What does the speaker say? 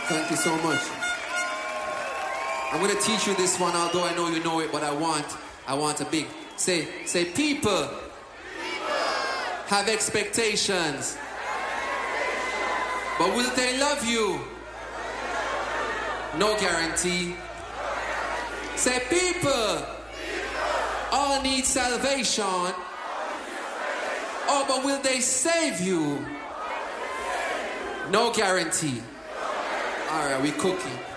Thank you so much. I'm going to teach you this one, although I know you know it, but I want a big. Say, people have expectations. But will they love you? No guarantee. Say, people all need salvation. Oh, but will they save you? No guarantee. All right, we cooking.